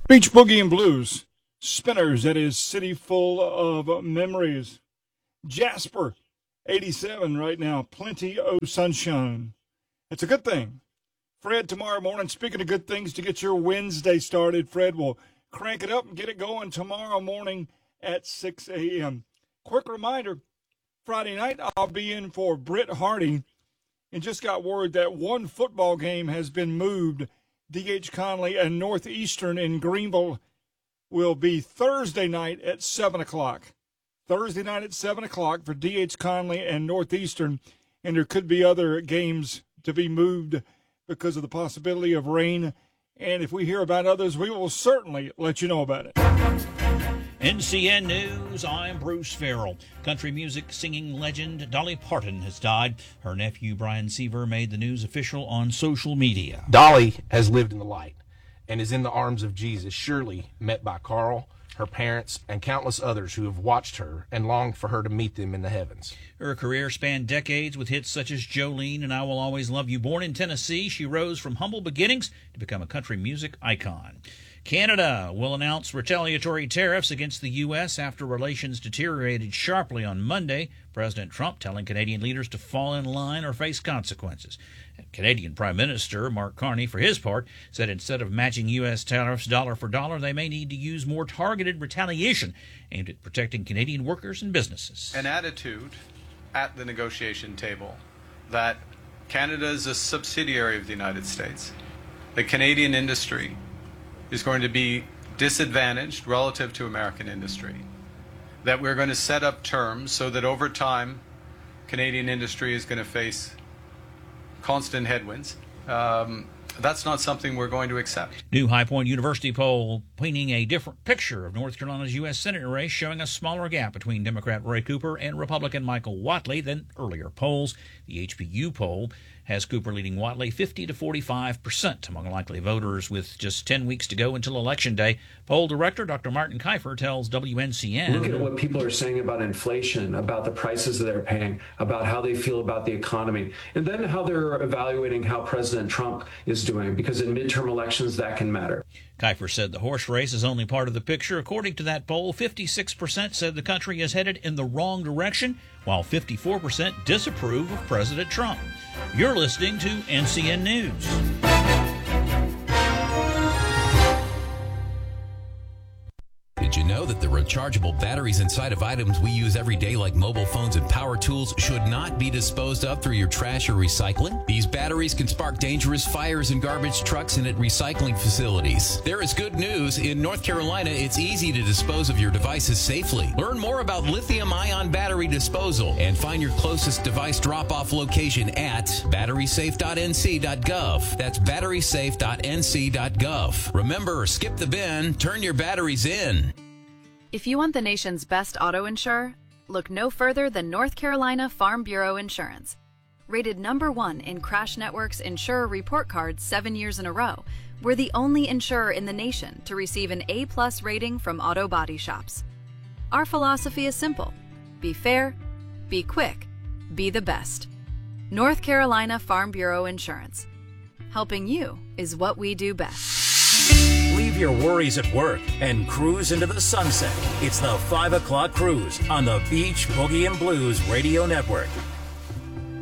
Beach Boogie and Blues. Spinners at his city full of memories. Jasper, 87 right now. Plenty of sunshine. It's a good thing. Fred, tomorrow morning, speaking of good things to get your Wednesday started, Fred will crank it up and get it going tomorrow morning at 6 a.m. Quick reminder, Friday night I'll be in for Britt Hardy, and just got word that one football game has been moved. D.H. Conley and Northeastern in Greenville will be Thursday night at 7 o'clock. Thursday night at 7 o'clock for D.H. Conley and Northeastern, and there could be other games to be moved because of the possibility of rain. And if we hear about others, we will certainly let you know about it. NCN News, I'm Bruce Farrell. Country music singing legend Dolly Parton has died. Her nephew Brian Seaver made the news official on social media. Dolly has lived in the light and is in the arms of Jesus, surely met by Carl, her parents, and countless others who have watched her and longed for her to meet them in the heavens. Her career spanned decades with hits such as Jolene and I Will Always Love You. Born in Tennessee, she rose from humble beginnings to become a country music icon. Canada will announce retaliatory tariffs against the U.S. after relations deteriorated sharply on Monday, President Trump telling Canadian leaders to fall in line or face consequences. And Canadian Prime Minister Mark Carney, for his part, said instead of matching U.S. tariffs dollar for dollar, they may need to use more targeted retaliation aimed at protecting Canadian workers and businesses. An attitude at the negotiation table that Canada is a subsidiary of the United States. The Canadian industry is going to be disadvantaged relative to American industry. That we're going to set up terms so that over time, Canadian industry is going to face constant headwinds. That's not something we're going to accept. New High Point University poll painting a different picture of North Carolina's U.S. Senate race, showing a smaller gap between Democrat Roy Cooper and Republican Michael Whatley than earlier polls. The HBU poll has Cooper leading Whatley 50 to 45% among likely voters with just 10 weeks to go until Election Day. Poll director Dr. Martin Kiefer tells WNCN. Look at what people are saying about inflation, about the prices that they're paying, about how they feel about the economy, and then how they're evaluating how President Trump is doing, because in midterm elections that can matter. Kiefer said the horse race is only part of the picture. According to that poll, 56% said the country is headed in the wrong direction, while 54% disapprove of President Trump. You're listening to NCN News. Did you know that the rechargeable batteries inside of items we use every day like mobile phones and power tools should not be disposed of through your trash or recycling? These batteries can spark dangerous fires in garbage trucks and at recycling facilities. There is good news. In North Carolina, it's easy to dispose of your devices safely. Learn more about lithium-ion battery disposal and find your closest device drop-off location at batterysafe.nc.gov. That's batterysafe.nc.gov. Remember, skip the bin, turn your batteries in. If you want the nation's best auto insurer, look no further than North Carolina Farm Bureau Insurance. Rated #1 in Crash Network's Insurer Report Card 7 years in a row, we're the only insurer in the nation to receive an A+ rating from auto body shops. Our philosophy is simple: be fair, be quick, be the best. North Carolina Farm Bureau Insurance. Helping you is what we do best. Leave your worries at work and cruise into the sunset. It's the 5 o'clock cruise on the Beach Boogie and Blues Radio Network.